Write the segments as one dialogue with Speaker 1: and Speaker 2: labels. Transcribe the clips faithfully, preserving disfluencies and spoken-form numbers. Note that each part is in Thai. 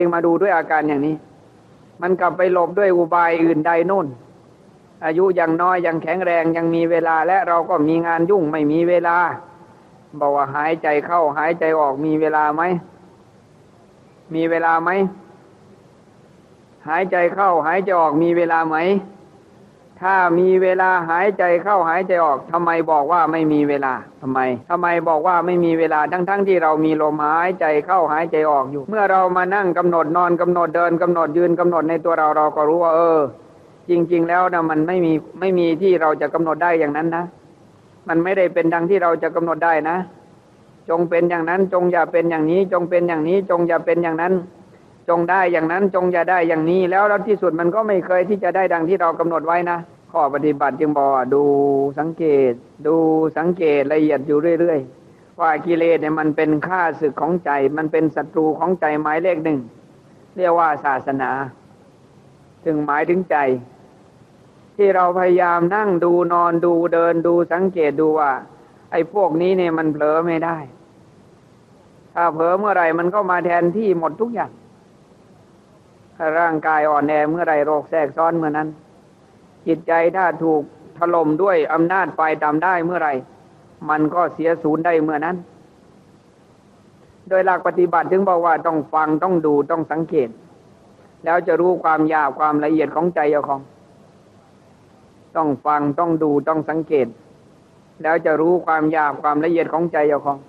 Speaker 1: งมาดูด้วยอาการอย่างนี้มันกลับไปหลบด้วยอุบายอื่นใดโน่นอายุยังน้อยยังแข็งแรงยังมีเวลาและเราก็มีงานยุ่งไม่มีเวลาบอกว่าหายใจเข้าหายใจออกมีเวลาไหมมีเวลาไหมหายใจเข้าหายใจออกมีเวลาไหมถ้ามีเวลาหายใจเข้าหายใจออกทำไมบอกว่าไม่มีเวลาทำไมทำไมบอกว่าไม่มีเวลาทั้งๆ ท, ที่เรามีลมหายใจเข้าหายใจออกอยู่เมื่อเรามานั่งกำหนดนอนกำหนดเดินกำหนดยืนกำหนดในตัวเราเราก็รู้ว่าเออจริงๆแล้วนะมันไม่มีไม่มีที่เราจะกำหนดได้อย่างนั้นนะมันไม่ได้เป็นดังที่เราจะกำหนดได้นะจงเป็นอย่างนั้นจงอย่าเป็นอย่างนี้จงเป็นอย่างนี้จงอย่าเป็นอย่างนั้นจงได้อย่างนั้นจงอย่าได้อย่างนี้แล้วแล้วที่สุดมันก็ไม่เคยที่จะได้ดังที่เรากำหนดไว้นะข้อปฏิบัติจึงบอกดูสังเกตดูสังเกตละเอียดอยู่เรื่อยๆว่ากิเลสเนี่ยมันเป็นข้าศึกของใจมันเป็นศัตรูของใจหมายเลขหนึ่งเรียกว่าศาสนาถึงหมายถึงใจที่เราพยายามนั่งดูนอนดูเดินดูสังเกตดูว่าไอ้พวกนี้เนี่ยมันเผลอไม่ได้ถ้าเผลอเมื่อไหร่มันก็มาแทนที่หมดทุกอย่างถ้าร่างกายอ่อนแอเมื่อไหร่โรคแทรกซ้อนเมื่อนั้นจิตใจถ้าถูกถล่มด้วยอำนาจฝ่ายต่ำได้เมื่อไหร่มันก็เสียศูนย์ได้เมื่อนั้นโดยหลักปฏิบัติถึงบอกว่าต้องฟังต้องดูต้องสังเกตแล้วจะรู้ความหยาบความละเอียดของใจเจ้าของต้องฟังต้องดูต้องสังเกตแล้วจะรู้ความหยาบความละเอียดของใจเจ้าของ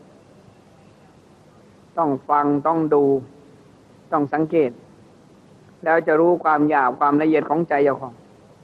Speaker 1: ต้องฟังต้องดูต้องสังเกตแล้วจะรู้ความหยาบความละเอียดของใจเจ้าของ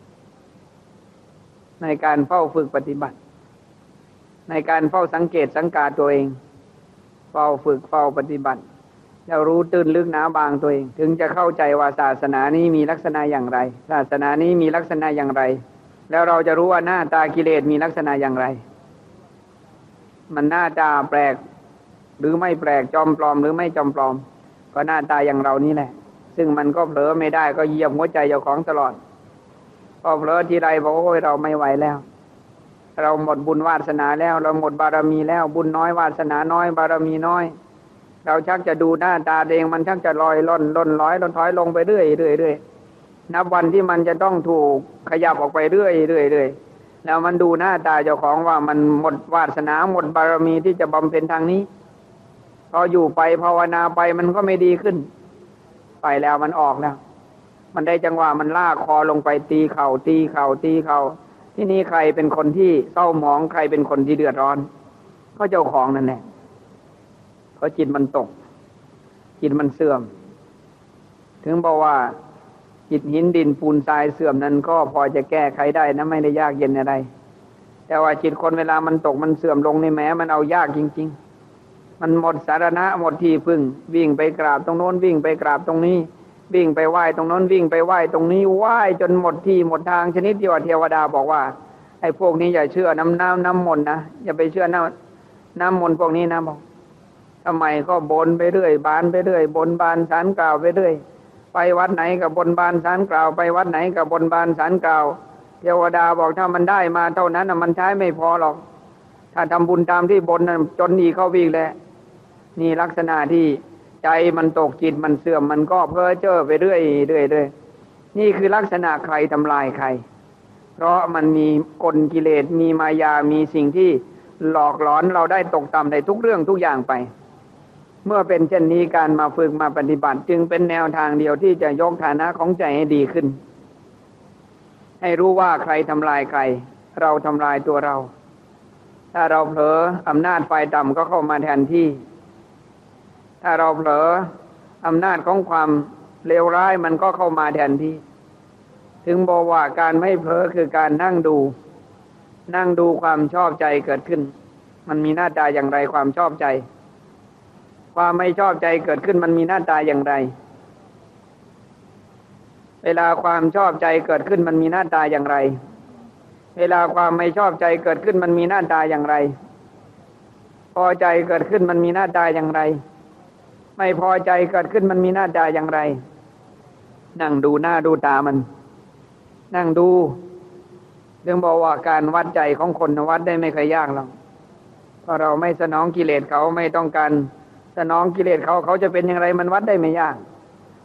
Speaker 1: ในการเฝ้าฝึกปฏิบัติในการเฝ้าสังเกตสังกาตัวเองเฝ้าฝึกเฝ้าปฏิบัติแล้วรู้ตื้นลึกหนาบางตัวเองถึงจะเข้าใจว่าศาสนานี้มีลักษณะอย่างไรศาสนานี้มีลักษณะอย่างไรแล้วเราจะรู้ว่าหน้าตากิเลสมีลักษณะอย่างไรมันหน้าตาแปลกหรือไม่แปลกจอมปลอมหรือไม่จอมปลอมก็หน้าตาอย่างเรานี่แหละซึ่งมันก็เผลอไม่ได้ก็เหยียบหัวใจเจ้าของตลอดพอเผลอทีไรบอกโอ้ยเราไม่ไหวแล้วเราหมดบุญวาสนาแล้วเราหมดบารมีแล้วบุญน้อยวาสนาน้อยบารมีน้อยเราชักจะดูหน้าตาเองมันชักจะลอยล่นล่นลอยล่นถอยลงไปเรื่อยเรื่อยเรื่อยนับวันที่มันจะต้องถูกขยับออกไปเรื่อยเรื่อยเรื่อยแล้วมันดูหน้าตาเจ้าของว่ามันหมดวาสนาหมดบารมีที่จะบำเพ็ญทางนี้พออยู่ไปภาวนาไปมันก็ไม่ดีขึ้นไปแล้วมันออกแล้วมันได้จังหวะมันลากคอลงไปตีเข่าตีเข่าตีเข่าที่นี่ใครเป็นคนที่เศร้าหมองใครเป็นคนที่เดือดร้อนก็เจ้าของนั่นแหละเพราะจิตมันตกจิตมันเสื่อมถึงบอกว่าจิตหินดินปูนทรายเสื่อมนั้นก็พอจะแก้ไขได้นะไม่ได้ยากเย็นอะไรแต่ว่าจิตคนเวลามันตกมันเสื่อมลงในแม้มันเอายากจริงๆมันหมดสารณะหมดที่พึ่งวิ่งไปกราบตรงโน้นวิ่งไปกราบตรงนี้วิ่งไปไหว้ตรงโน้นวิ่งไปไหว้ตรงนี้ไหว้จนหมดที่หมดทางชนิดที่ว่าเทวดาบอกว่าไอ้พวกนี้อย่าเชื่อน้ำน้ำน้ำมนต์นะอย่าไปเชื่อน้ำน้ำมนต์พวกนี้นะบอกทำไมก็บนไปเรื่อยบานไปเรื่อยบนบานสารกล่าวไปเรื่อยไปวัดไหนกับบนบานสารกล่าวไปวัดไหนกับบนบานสารกล่าวเทวดาบอกถ้ามันได้มาเท่านั้นนะมันใช้ไม่พอหรอกถ้าทำบุญตามที่บนนั้นจนอีกเข้าวิ่งแล้วนี่ลักษณะที่ใจมันตกจิตมันเสื่อมมันก็เพ้อเจ้อไปเรื่อยเรื่อยเรื่อยนี่คือลักษณะใครทำลายใครเพราะมันมีกลกิเลสมีมายามีสิ่งที่หลอกหลอนเราได้ตกต่ำในทุกเรื่องทุกอย่างไปเมื่อเป็นเช่นนี้การมาฝึกมาปฏิบัติจึงเป็นแนวทางเดียวที่จะยกฐานะของใจให้ดีขึ้นให้รู้ว่าใครทำลายใครเราทำลายตัวเราถ้าเราเผลออำนาจฝ่ายต่ำก็เข้ามาแทนที่ถ้าเราเผลออำนาจของความเลวร้ายมันก็เข้ามาแทนที่ถึงบอกว่าการไม่เผลอคือการนั่งดูนั่งดูความชอบใจเกิดขึ้นมันมีหน้าตาอย่างไรความชอบใจความไม่ชอบใจเกิดขึ้นมันมีหน้าตาอย่างไรเวลาความชอบใจเกิดขึ้นมันมีหน้าตาอย่างไรเวลาความไม่ชอบใจเกิดขึ้นมันมีหน้าตาอย่างไรพอใจเกิดขึ้นมันมีหน้าตาอย่างไรไม่พอใจเกิดขึ้นมันมีหน้าตาอย่างไรนั่งดูหน้าดูตามันนั่งดูเรื่องบอกว่าการวัดใจของคนวัดได้ไม่เคยยากหรอกเพราะเราไม่สนองกิเลสเขาไม่ต้องการสนองกิเลสเขาเขาจะเป็นอย่างไรมันวัดได้ไม่ยาก